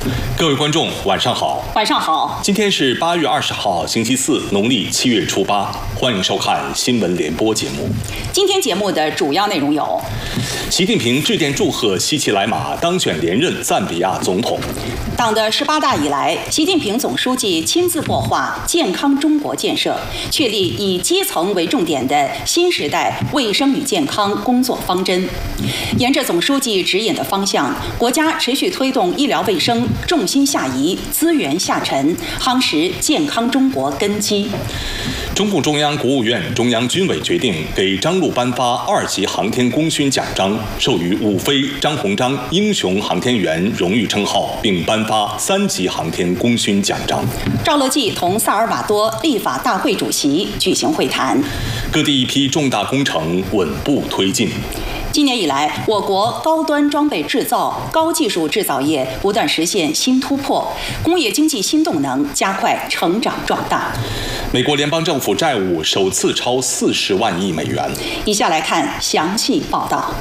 各位观众，晚上好。 晚上好。 今天是8月20号，星期四，农历7月初8。欢迎收看新闻联播节目。 今天节目的主要内容有： 习近平致电祝贺希奇莱马当选连任赞比亚总统； 党的18大以来，习近平总书记亲自擘画健康中国建设，确立以基层为重点的新时代卫生与健康工作方针。沿着总书记指引的方向，国家持续推动医疗卫生重心下移、资源下沉，夯实健康中国根基。 中共中央、国务院、中央军委决定给张陆颁发2级航天功勋奖章，授予伍飞、张鸿章英雄航天员荣誉称号，并颁发3级航天功勋奖章。 赵乐际同萨尔瓦多立法大会主席举行会谈。 各地一批重大工程稳步推进。 今年以来，我国高端装备制造、高技术制造业不断实现新突破，工业经济新动能加快成长壮大。 美国联邦政府债务首次超40万亿美元。 以下来看详细报道。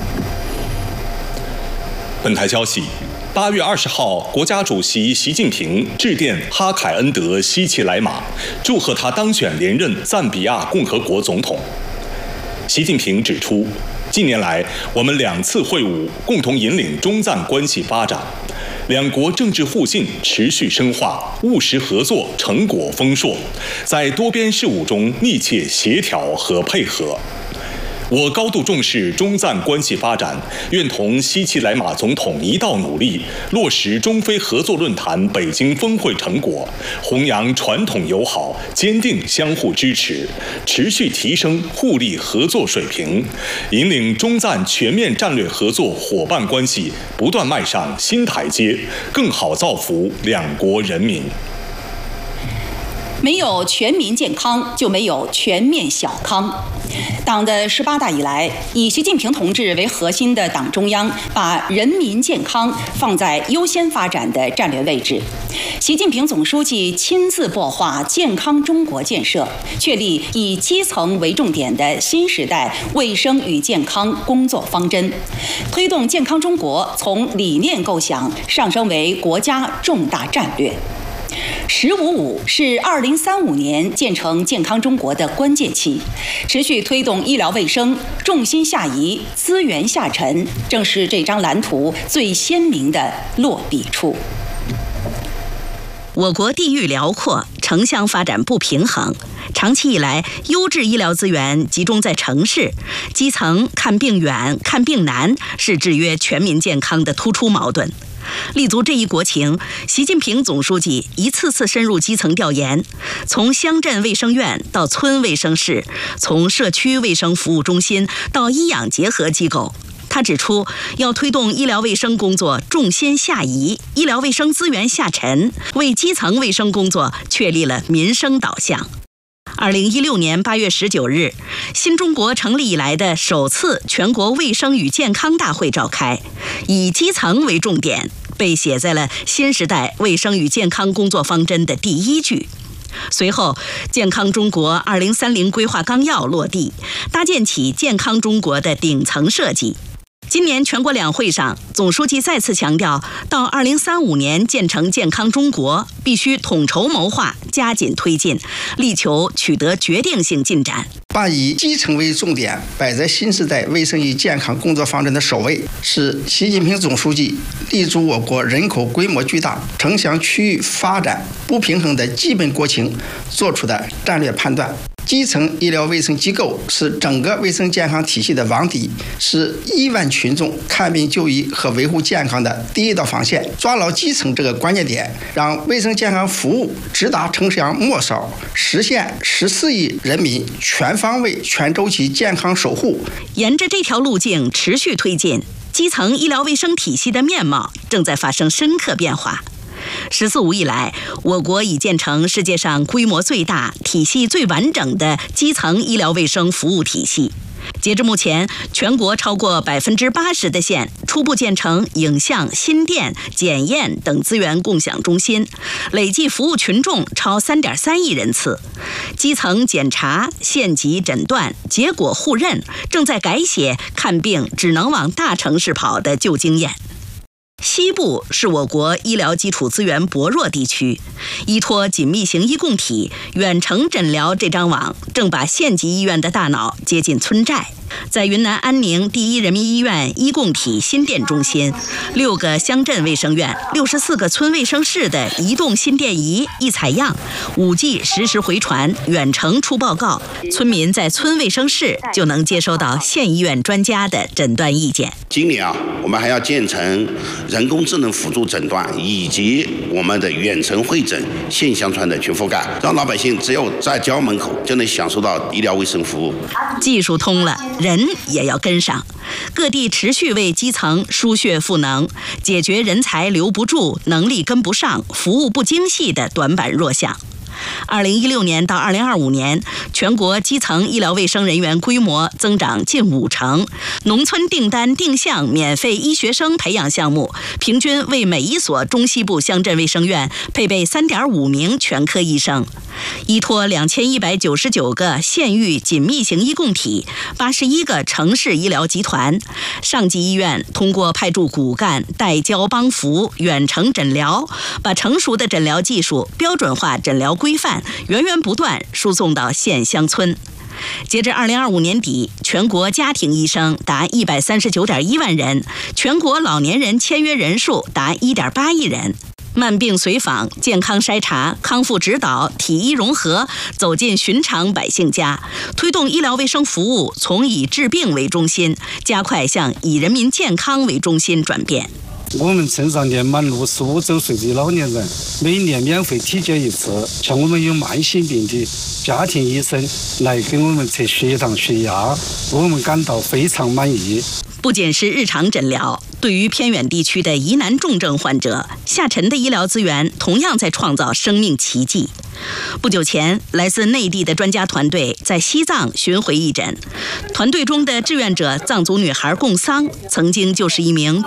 本台消息，8月20号，国家主席习近平致电哈凯恩德希奇莱马，祝贺他当选连任赞比亚共和国总统。习近平指出，近年来，我们2次会晤共同引领中赞关系发展，两国政治互信持续深化，务实合作成果丰硕，在多边事务中密切协调和配合。我高度重视中赞关系发展，愿同希奇莱马总统一道努力，落实中非合作论坛北京峰会成果，弘扬传统友好，坚定相互支持，持续提升互利合作水平，引领中赞全面战略合作伙伴关系不断迈上新台阶，更好造福两国人民。 没有全民健康，就没有全面小康。党的18大以来，以习近平同志为核心的党中央把人民健康放在优先发展的战略位置。习近平总书记亲自擘画健康中国建设，确立以基层为重点的新时代卫生与健康工作方针，推动健康中国从理念构想上升为国家重大战略。“15+5”是2035年建成健康中国的关键期，持续推动医疗卫生重心下移、资源下沉，正是这张蓝图最鲜明的落笔处。 我国地域辽阔，城乡发展不平衡，长期以来，优质医疗资源集中在城市，基层看病远、看病难，是制约全民健康的突出矛盾。立足这一国情，习近平总书记一次次深入基层调研，从乡镇卫生院到村卫生室，从社区卫生服务中心到医养结合机构。他指出，要推动医疗卫生工作重心下移，医疗卫生资源下沉，为基层卫生工作确立了民生导向。2016年8月19日，新中国成立以来的首次全国卫生与健康大会召开，以基层为重点，被写在了新时代卫生与健康工作方针的第1句。随后，健康中国2030规划纲要落地，搭建起健康中国的顶层设计。今年全国两会上，总书记再次强调，到2035年建成健康中国，必须统筹谋划，加紧推进，力求取得决定性进展。 把以基层为重点摆在新时代卫生与健康工作方针的首位，是习近平总书记立足我国人口规模巨大、城乡区域发展不平衡的基本国情做出的战略判断。基层医疗卫生机构是整个卫生健康体系的网底，是亿万群众看病就医和维护健康的第一道防线。抓牢基层这个关键点，让卫生健康服务直达城乡末梢，实现14亿人民全方位、全周期健康守护。 沿着这条路径持续推进，基层医疗卫生体系的面貌正在发生深刻变化。“14+5”以来，我国已建成世界上规模最大、体系最完整的基层医疗卫生服务体系。截至目前，全国超过80%的县初步建成影像、心电、检验等资源共享中心，累计服务群众超3.3亿人次。基层检查、县级诊断、结果互认，正在改写看病只能往大城市跑的旧经验。 西部是我国医疗基础资源薄弱地区，依托紧密型医共体远程诊疗这张网，正把县级医院的大脑接进村寨。在云南安宁第一人民医院医共体心电中心，6个乡镇卫生院、64个村卫生室的移动心电仪一采样，5G 实时回传，远程出报告，村民在村卫生室就能接收到县医院专家的诊断意见。 今年我们还要建成人工智能辅助诊断以及我们的远程会诊、县乡村的全覆盖，让老百姓只有在家门口就能享受到医疗卫生服务。 技术通了，人也要跟上，各地持续为基层输血赋能，解决人才留不住、能力跟不上、服务不精细的短板弱项。2016年到2025年，全国基层医疗卫生人员规模增长近50%，农村订单定向免费医学生培养项目，平均为每一所中西部乡镇卫生院配备3.5名全科医生。依托2199个县域紧密型医共体、81个城市医疗集团，上级医院通过派驻骨干、代交帮扶、远程诊疗，把成熟的诊疗技术、标准化诊疗规范源源不断输送到县乡村。截至2025年底，全国家庭医生达139.1万人，全国老年人签约人数达1.8亿人。慢病随访、健康筛查、康复指导、体医融合走进寻常百姓家，推动医疗卫生服务从以治病为中心，加快向以人民健康为中心转变。 我们村上年满65周岁的老年人每年免费体检1次，像我们有慢性病的家庭医生来给我们测血糖、血压，我们感到非常满意。 不仅是日常诊疗，对于偏远地区的疑难重症患者，下沉的医疗资源同样在创造生命奇迹。不久前，来自内地的专家团队在西藏巡回义诊，团队中的志愿者藏族女孩贡桑，曾经就是一名